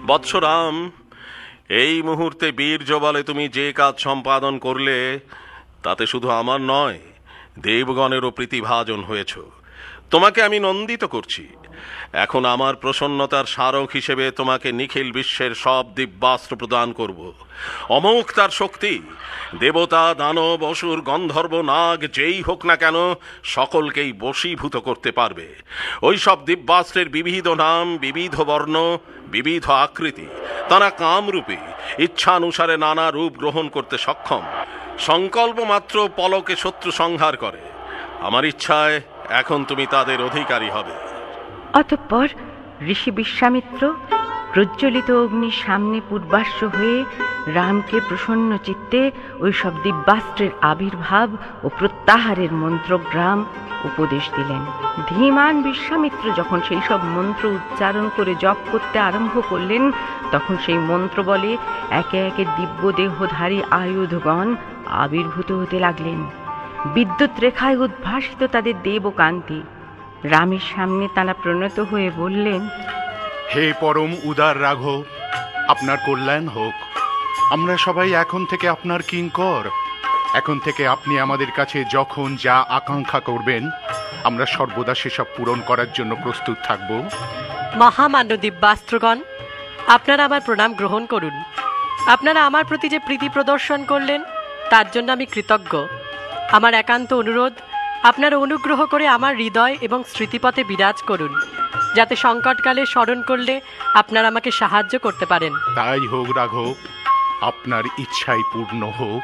বৎস রাম, এই মুহূর্তে বীর্য বলে তুমি যে কাজ সম্পাদন করলে তাতে শুধু আমার নয়, দেবগণেরও প্রীতিভাজন হয়েছ। তোমাকে আমি নন্দিত করছি। এখন আমার প্রসন্নতার স্মারক হিসেবে তোমাকে নিখিল বিশ্বের সব দিব্যাস্ত্র প্রদান করব। অমোঘ তার শক্তি। দেবতা, দানব, অসুর, গন্ধর্ব, নাগ যেই হোক না কেন সকলকেই বশীভূত করতে পারবে। ওই সব দিব্যাস্ত্রের বিবিধ নাম, বিবিধ বর্ণ, বিবিধ আকৃতি। তারা কামরূপী, ইচ্ছানুসারে নানা রূপ গ্রহণ করতে সক্ষম। সংকল্প মাত্র পলকে শত্রু সংহার করে। আমার ইচ্ছায় এখন তুমি তাদের অধিকারী হবে। অতঃপর ঋষি বিশ্বামিত্র প্রজ্বলিত অগ্নির সামনে পূর্বাশ্ব হয়ে রামকে প্রসন্ন চিত্তে ওই সব দিব্যাস্ত্রের আবির্ভাব ও প্রত্যাহারের মন্ত্রগ্রাম উপদেশ দিলেন। ধীমান বিশ্বামিত্র যখন সেই সব মন্ত্র উচ্চারণ করে জপ করতে আরম্ভ করলেন, তখন সেই মন্ত্র বলে একে একে দিব্য দেহধারী আয়ুধগণ আবির্ভূত হতে লাগলেন। বিদ্যুৎ রেখায় উদ্ভাসিত তাদের দেবকান্তি। রামের সামনে তারা প্রণত হয়ে বললেন, হে পরম উদার রাঘব, আপনার কল্যাণ হোক। আমরা সবাই এখন থেকে আপনার কিঙ্কর। এখন থেকে আপনি আমাদের কাছে যখন যা আকাঙ্ক্ষা করবেন, আমরা সর্বদা সেসব পূরণ করার জন্য প্রস্তুত থাকব। মহামান্য দিব্যাস্ত্রগণ, আপনারা আমার প্রণাম গ্রহণ করুন। আপনারা আমার প্রতি যে প্রীতি প্রদর্শন করলেন তার জন্য আমি কৃতজ্ঞ। আমার একান্ত অনুরোধ, আপনারা অনুগ্রহ করে আমার হৃদয় এবং স্মৃতিপথে বিরাজ করুন, যাতে সংকটকালে স্মরণ করলে আপনারা আমাকে সাহায্য করতে পারেন। তাই হোক রাঘব, আপনার ইচ্ছাই পূর্ণ হোক।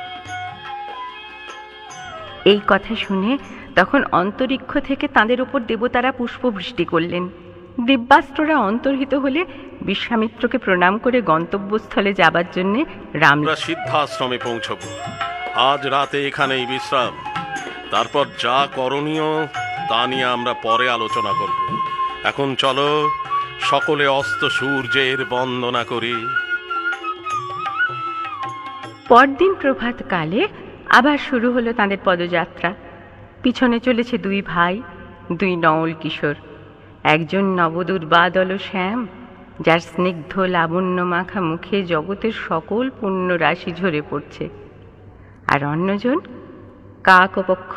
এই কথা শুনে তখন অন্তরিক্ষ থেকে তাদের উপর দেবতারা পুষ্পবৃষ্টি করলেন। দিব্যাস্ত্ররা অন্তর্হিত হলে বিশ্বামিত্রকে প্রণাম করে গন্তব্যস্থলে যাবার জন্য আমরা সিদ্ধাশ্রমে পৌঁছব। আজ রাতে এখানেই বিশ্রাম। তারপর যা করণীয় তা নিয়ে আমরা পরে আলোচনা করব। এখন চলো, সকলে অস্ত সূর্যের বন্দনা করি। পরদিন প্রভাত কালে আবার শুরু হলো তাদের পদযাত্রা। পিছনে চলেছে দুই ভাই, দুই নওল কিশোর। একজন নবদুর্বাদল শ্যাম, যার স্নিগ্ধ লাবণ্য মাখা মুখে জগতের সকল পুণ্য রাশি ঝরে পড়ছে, আর অন্যজন কাকপক্ষ